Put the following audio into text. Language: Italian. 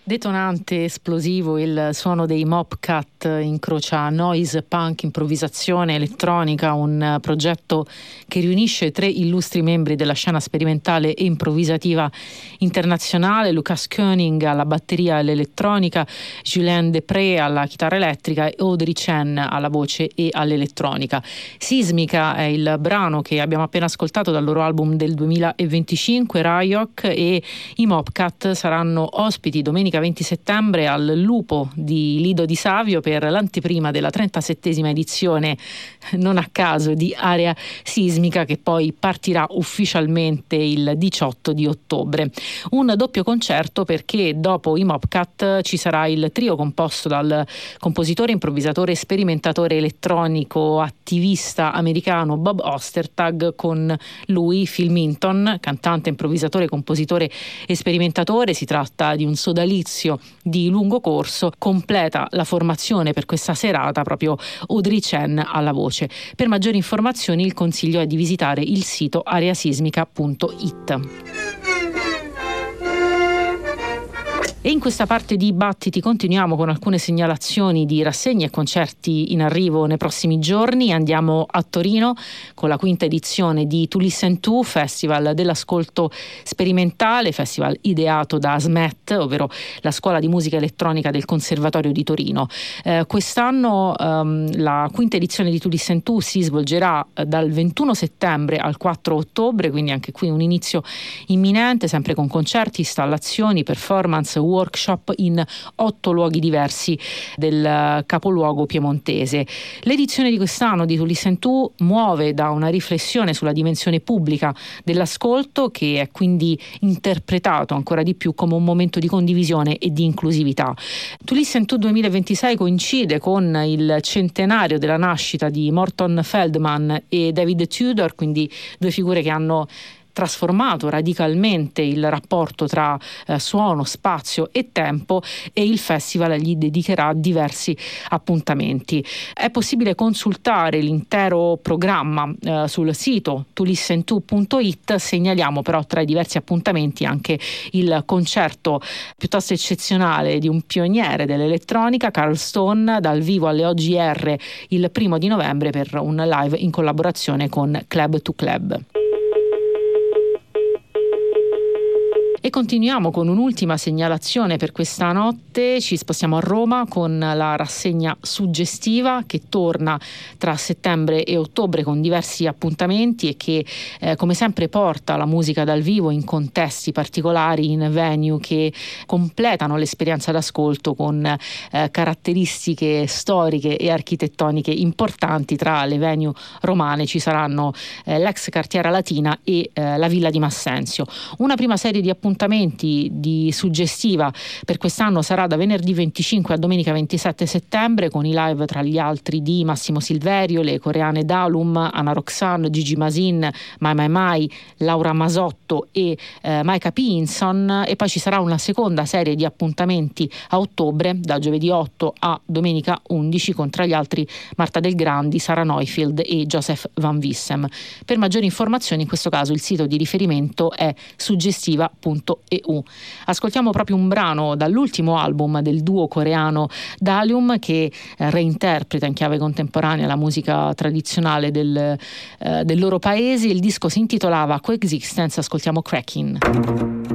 Detonante, esplosivo, il suono dei Mopcat incrocia noise, punk, improvvisazione elettronica, un progetto che riunisce 3 illustri membri della scena sperimentale e improvvisativa internazionale: Lucas Koenig alla batteria e all'elettronica, Julien Depré alla chitarra elettrica e Audrey Chen alla voce e all'elettronica. Sismica è il brano che abbiamo appena ascoltato dal loro album del 2025, Ryok, e i Mopcat saranno ospiti domenica 20 settembre al Lupo di Lido di Savio per l'anteprima della 37esima edizione, non a caso, di Area Sismica, che poi partirà ufficialmente il 18 di ottobre. Un doppio concerto perché dopo i Mopcat ci sarà il trio composto dal compositore, improvvisatore, sperimentatore elettronico, attivista americano Bob Ostertag, con lui Phil Minton, cantante, improvvisatore, compositore e sperimentatore. Si tratta di un sodalizio di lungo corso. Completa la formazione per questa serata proprio Audrey Chen alla voce. Per maggiori informazioni il consiglio è di visitare il sito areasismica.it. E in questa parte di Battiti continuiamo con alcune segnalazioni di rassegne e concerti in arrivo nei prossimi giorni. Andiamo a Torino con la 5ª edizione di To Listen To, Festival dell'ascolto sperimentale, festival ideato da SMET, ovvero la Scuola di Musica Elettronica del Conservatorio di Torino. Quest'anno la 5ª edizione di To Listen To si svolgerà dal 21 settembre al 4 ottobre, quindi anche qui un inizio imminente, sempre con concerti, installazioni, performance, workshop in 8 luoghi diversi del capoluogo piemontese. L'edizione di quest'anno di To Listen To muove da una riflessione sulla dimensione pubblica dell'ascolto, che è quindi interpretato ancora di più come un momento di condivisione e di inclusività. To Listen To 2026 coincide con il centenario della nascita di Morton Feldman e David Tudor, quindi 2 figure che hanno trasformato radicalmente il rapporto tra suono, spazio e tempo, e il festival gli dedicherà diversi appuntamenti. È possibile consultare l'intero programma sul sito tolistento.it. Segnaliamo però tra i diversi appuntamenti anche il concerto piuttosto eccezionale di un pioniere dell'elettronica, Carl Stone, dal vivo alle OGR il 1 di novembre per un live in collaborazione con Club to Club. E continuiamo con un'ultima segnalazione per questa notte. Ci spostiamo a Roma con la rassegna suggestiva, che torna tra settembre e ottobre con diversi appuntamenti e che come sempre porta la musica dal vivo in contesti particolari, in venue che completano l'esperienza d'ascolto con caratteristiche storiche e architettoniche importanti. Tra le venue romane ci saranno l'ex Cartiera Latina e la Villa di Massenzio. Una prima serie di appuntamenti di suggestiva per quest'anno sarà da venerdì 25 a domenica 27 settembre con i live tra gli altri di Massimo Silverio, le coreane Dalum, Anna Roxanne, Gigi Masin, Mai Mai Mai, Laura Masotto e Maika Pinson. E poi ci sarà una seconda serie di appuntamenti a ottobre, da giovedì 8 a domenica 11, con tra gli altri Marta Del Grandi, Sara Neufield e Joseph Van Vissem. Per maggiori informazioni in questo caso il sito di riferimento è suggestiva.eu. Ascoltiamo proprio un brano dall'ultimo album del duo coreano Dalium, che reinterpreta in chiave contemporanea la musica tradizionale del loro paese. Il disco si intitolava Coexistence. Ascoltiamo Cracking.